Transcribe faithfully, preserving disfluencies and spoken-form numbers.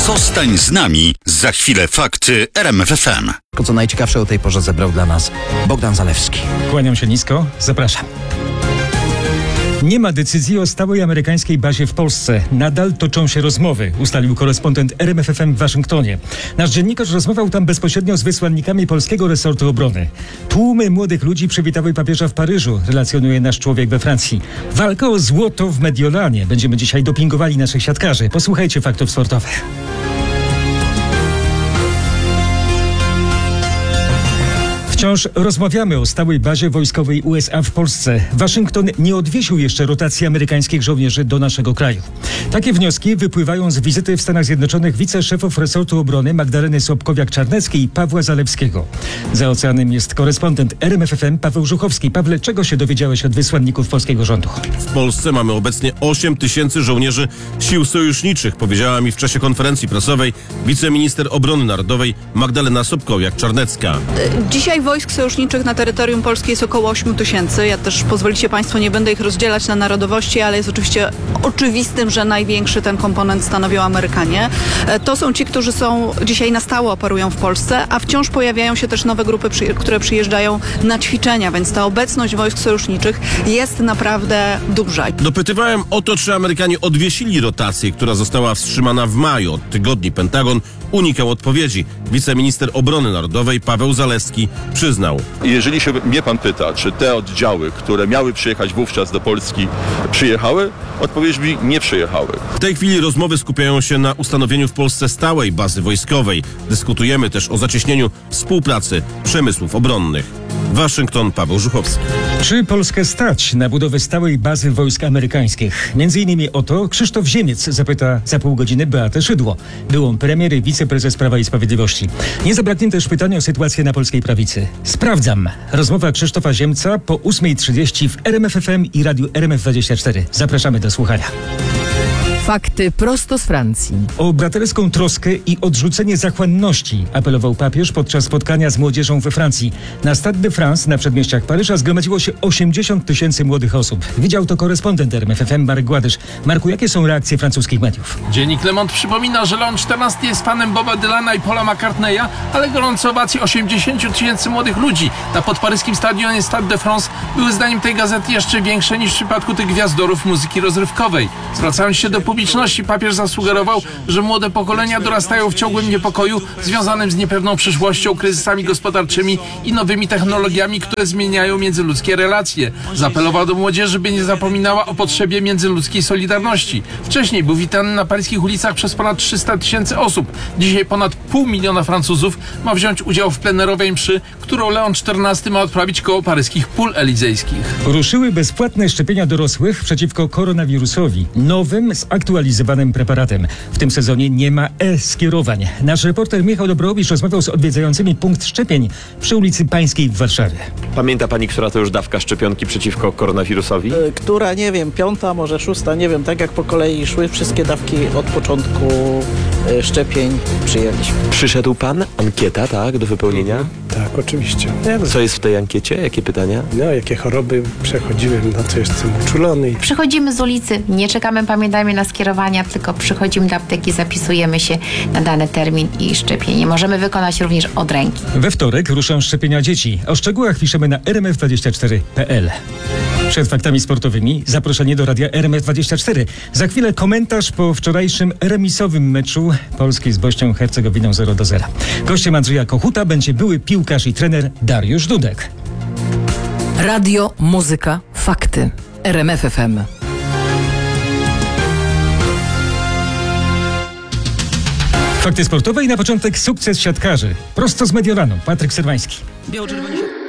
Zostań z nami. Za chwilę fakty R M F F M. Co najciekawsze o tej porze zebrał dla nas Bogdan Zalewski. Kłaniam się nisko, zapraszam. Nie ma decyzji o stałej amerykańskiej bazie w Polsce. Nadal toczą się rozmowy, ustalił korespondent R M F F M w Waszyngtonie. Nasz dziennikarz rozmawiał tam bezpośrednio z wysłannikami polskiego resortu obrony. Tłumy młodych ludzi przywitały papieża w Paryżu, relacjonuje nasz człowiek we Francji. Walka o złoto w Mediolanie. Będziemy dzisiaj dopingowali naszych siatkarzy. Posłuchajcie faktów sportowych. Wciąż rozmawiamy o stałej bazie wojskowej U S A w Polsce. Waszyngton nie odwiesił jeszcze rotacji amerykańskich żołnierzy do naszego kraju. Takie wnioski wypływają z wizyty w Stanach Zjednoczonych wiceszefów resortu obrony Magdaleny Sobkowiak-Czarneckiej i Pawła Zalewskiego. Za oceanem jest korespondent R M F F M Paweł Żuchowski. Pawle, czego się dowiedziałeś od wysłanników polskiego rządu? W Polsce mamy obecnie osiem tysięcy żołnierzy sił sojuszniczych, powiedziała mi w czasie konferencji prasowej wiceminister obrony narodowej Magdalena Sobkowiak-Czarnecka. Dzisiaj wojsk sojuszniczych na terytorium Polski jest około osiem tysięcy. Ja też, pozwolicie Państwo, nie będę ich rozdzielać na narodowości, ale jest oczywiście oczywistym, że największy ten komponent stanowią Amerykanie. To są ci, którzy są dzisiaj na stałe operują w Polsce, a wciąż pojawiają się też nowe grupy, które przyjeżdżają na ćwiczenia, więc ta obecność wojsk sojuszniczych jest naprawdę duża. Dopytywałem o to, czy Amerykanie odwiesili rotację, która została wstrzymana w maju. Od tygodni Pentagon unikał odpowiedzi. Wiceminister obrony narodowej Paweł Zalewski przyznał. Jeżeli się mnie pan pyta, czy te oddziały, które miały przyjechać wówczas do Polski, przyjechały, odpowiedź brzmi: nie przyjechały. W tej chwili rozmowy skupiają się na ustanowieniu w Polsce stałej bazy wojskowej. Dyskutujemy też o zacieśnieniu współpracy przemysłów obronnych. Waszyngton, Paweł Żuchowski. Czy Polskę stać na budowę stałej bazy wojsk amerykańskich? Między innymi o to Krzysztof Ziemiec zapyta za pół godziny Beatę Szydło, byłą premier i wiceprezes Prawa i Sprawiedliwości. Nie zabraknie też pytania o sytuację na polskiej prawicy. Sprawdzam. Rozmowa Krzysztofa Ziemca po ósmej trzydzieści w R M F F M i radiu R M F dwadzieścia cztery. Zapraszamy do słuchania. Fakty prosto z Francji. O braterską troskę i odrzucenie zachłanności apelował papież podczas spotkania z młodzieżą we Francji. Na Stade de France na przedmieściach Paryża zgromadziło się osiemdziesiąt tysięcy młodych osób. Widział to korespondent R M F F M Marek Gładysz. Marku, jakie są reakcje francuskich mediów? Dziennik Le Monde przypomina, że Leon czternasty jest fanem Boba Dylana i Paula McCartneya, ale gorąco owacji osiemdziesiąt tysięcy młodych ludzi na podparyskim stadionie Stade de France były zdaniem tej gazety jeszcze większe niż w przypadku tych gwiazdorów muzyki rozrywkowej. Zwracając się do publiczności, papież zasugerował, że młode pokolenia dorastają w ciągłym niepokoju związanym z niepewną przyszłością, kryzysami gospodarczymi i nowymi technologiami, które zmieniają międzyludzkie relacje. Zaapelował do młodzieży, by nie zapominała o potrzebie międzyludzkiej solidarności. Wcześniej był witany na paryskich ulicach przez ponad trzysta tysięcy osób. Dzisiaj ponad pół miliona Francuzów ma wziąć udział w plenerowej mszy, którą Leon czternasty ma odprawić koło paryskich pól elizejskich. Ruszyły bezpłatne szczepienia dorosłych przeciwko koronawirusowi, nowym, zaktualizowanym preparatem. W tym sezonie nie ma e-skierowań. Nasz reporter Michał Dobrowicz rozmawiał z odwiedzającymi punkt szczepień przy ulicy Pańskiej w Warszawie. Pamięta pani, która to już dawka szczepionki przeciwko koronawirusowi? E, która, nie wiem, piąta, może szósta, nie wiem, tak jak po kolei szły wszystkie dawki od początku e, szczepień przyjęliśmy. Przyszedł pan? Ankieta, tak, do wypełnienia? Tak, oczywiście. Ja, Co jest w tej ankiecie? Jakie pytania? No, jakie choroby przechodziłem, na co jestem uczulony. Przychodzimy z ulicy, nie czekamy, pamiętajmy na skierowania, tylko przychodzimy do apteki, zapisujemy się na dany termin i szczepienie możemy wykonać również od ręki. We wtorek ruszą szczepienia dzieci. O szczegółach piszemy na R M F dwadzieścia cztery kropka P L. Przed faktami sportowymi zaproszenie do radia R M F dwadzieścia cztery. Za chwilę komentarz po wczorajszym remisowym meczu Polski z Bośnią Hercegowiną zero do zera. Gościem Andrzeja Kochuta będzie były piłkarz i trener Dariusz Dudek. Radio, muzyka, fakty. R M F F M. Fakty sportowe i na początek sukces siatkarzy. Prosto z Mediolanu. Patryk Serwański. Biało-czerwoni